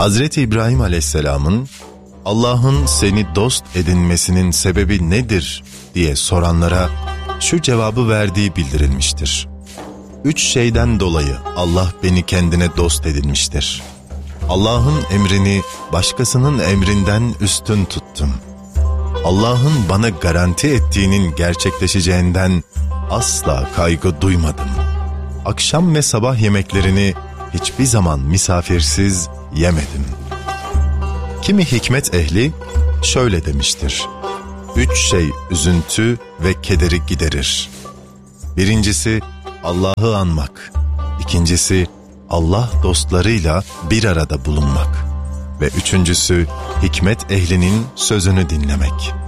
Hazreti İbrahim Aleyhisselam'ın Allah'ın seni dost edinmesinin sebebi nedir diye soranlara şu cevabı verdiği bildirilmiştir. 3 şeyden dolayı Allah beni kendine dost edinmiştir. Allah'ın emrini başkasının emrinden üstün tuttum. Allah'ın bana garanti ettiğinin gerçekleşeceğinden asla kaygı duymadım. Akşam ve sabah yemeklerini hiçbir zaman misafirsiz yemedim. Kimi hikmet ehli şöyle demiştir: 3 şey üzüntü ve kederi giderir. Birincisi Allah'ı anmak, ikincisi Allah dostlarıyla bir arada bulunmak ve üçüncüsü hikmet ehlinin sözünü dinlemek.